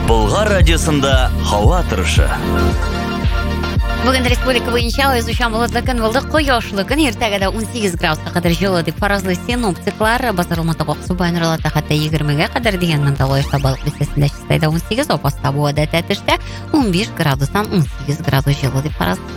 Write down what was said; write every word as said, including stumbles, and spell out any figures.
Болгар радиосында һава торышы. Бүгін республика бойынша өзгеше болатын күн болды, кояшлы күн, ертеңгі де он сегіз градусқа қадar жылы деп фаразлы синоптиклар. Базар Алматыға Аксубай Нұралата хатта егермеге қадar деген Манталой Штабалық бесесінде Чистайда он сегіз, Опаста Буада Тәтішті он беш градустан он сегіз градус жылы деп фаразлы.